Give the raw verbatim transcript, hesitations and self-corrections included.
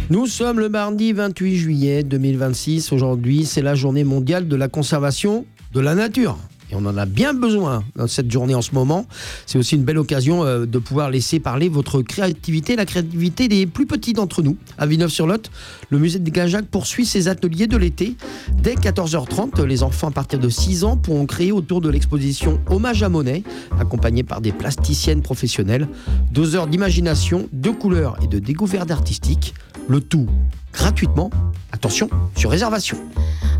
Nous sommes le mardi vingt-huit juillet deux mille vingt-six. Aujourd'hui, c'est la journée mondiale de la conservation de la nature. Et on en a bien besoin dans cette journée en ce moment. C'est aussi une belle occasion euh, de pouvoir laisser parler votre créativité, la créativité des plus petits d'entre nous. À Villeneuve-sur-Lot, le musée de Gajac poursuit ses ateliers de l'été. Dès quatorze heures trente, les enfants à partir de six ans pourront créer autour de l'exposition Hommage à Monet, accompagnés par des plasticiennes professionnelles. Deux heures d'imagination, de couleurs et de découverte artistique. Le tout gratuitement. Attention, sur réservation.